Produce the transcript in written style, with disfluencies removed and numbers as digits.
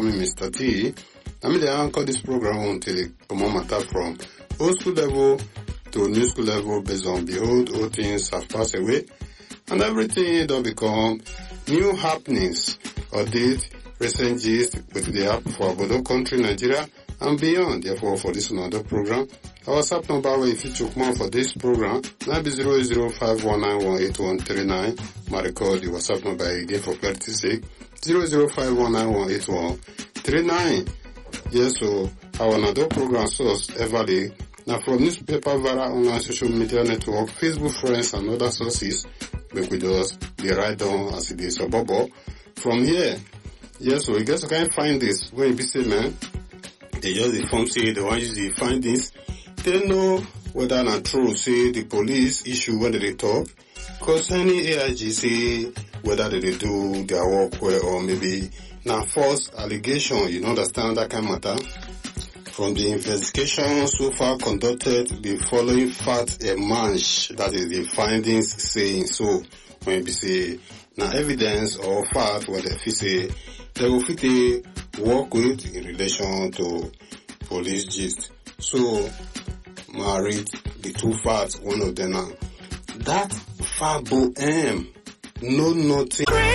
me Mr. T. I mean, they anchor this program until the common matter from old school level to new school level based on behold, all things have passed away and everything don't become new happenings or date recent gist with the app for Obodo country, Nigeria and beyond. Therefore, for this another program, our WhatsApp number where if you took more for this program, now be 00519181139. My record the WhatsApp number again for clarity's sake, 00519181139. Yes, so our another program source everly now from newspaper, via online social media network, Facebook friends and other sources. Make we just they write down as it is a bubble. From here, yes, so you guys can find this when you be say man, they just the form say they want use the findings. They know whether not true say the police issue when they talk. Cause any AIG say whether they do their work well or maybe now false allegation, you understand that kind of matter. From the investigation so far conducted, the following facts emerge. That is the findings saying so. When we say now evidence or fact, what if you say they will fit work with in relation to police gist. So, I read the two facts. One of them now that Fabo M no nothing.